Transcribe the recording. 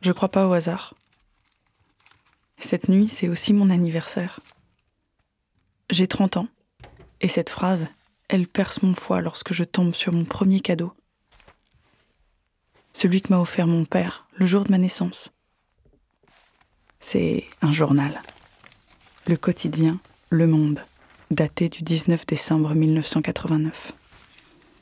Je crois pas au hasard. Cette nuit, c'est aussi mon anniversaire. J'ai 30 ans, et cette phrase, elle perce mon foie lorsque je tombe sur mon premier cadeau. Celui que m'a offert mon père le jour de ma naissance. C'est un journal. Le quotidien Le Monde, daté du 19 décembre 1989.